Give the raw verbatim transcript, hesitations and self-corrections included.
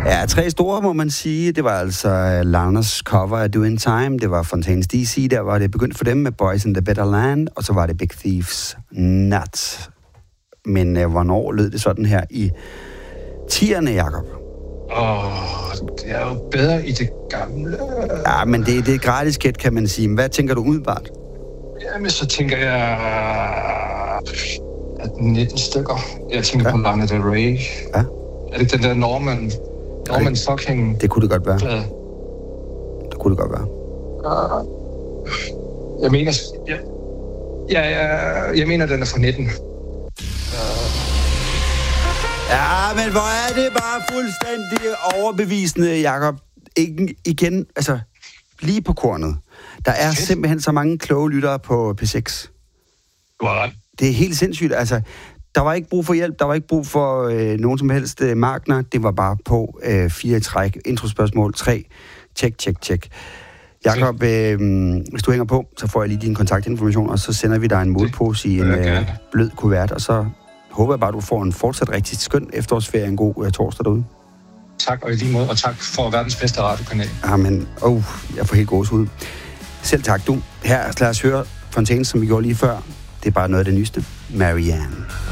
Ja, tre store, må man sige. Det var altså Lanas cover af Do In Time. Det var Fontaines D C. Der var det begyndt for dem med Boys in the Better Land. Og så var det Big Thief's Nuts. Men øh, hvornår lød det sådan her i tierne, Jacob? Åh, oh, det er jo bedre i det gamle. Ja, men det, det er gratis gæt, kan man sige. Hvad tænker du umiddelbart? Jamen, så tænker jeg... at nitten stykker. Jeg tænker ja. på Lana Del Rey. Ja. Er det den der Norman... Norman det, fucking... Det kunne det godt være. Plade? Det kunne det godt være. Uh, jeg mener... Ja, ja, ja, jeg mener, den er fra nitten. Ja, men hvor er det bare fuldstændig overbevisende, Jacob. Ikke, igen, altså, lige på kornet. Der er Fedt. simpelthen så mange kloge lyttere på P seks. Du har ret. Det er helt sindssygt. Altså, der var ikke brug for hjælp, der var ikke brug for øh, nogen som helst øh, markner. Det var bare på øh, fire træk. Introspørgsmål tre. Tjek, tjek, tjek. Jakob, øh, hvis du hænger på, så får jeg lige din kontaktinformation, og så sender vi dig en målpose i en øh, blød kuvert, og så håber jeg bare, du får en fortsat rigtig skøn efterårsferie, en god uh, torsdag derude. Tak, og i lige måde, og tak for verdens bedste radiokanal. Jamen, åh, oh, jeg får helt gåsehud. Selv tak, du. Her lad os høre Fontaines, som vi gjorde lige før. Det er bare noget af det nyeste. Marianne.